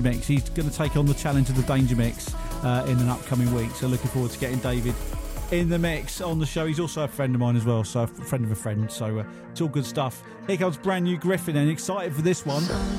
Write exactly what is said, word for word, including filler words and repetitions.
Mix. He's going to take on the challenge of the Danger Mix uh, in an upcoming week. So looking forward to getting David in the mix on the show. He's also a friend of mine as well, so a friend of a friend. So uh, it's all good stuff. Here comes brand new Gryffin, and excited for this one.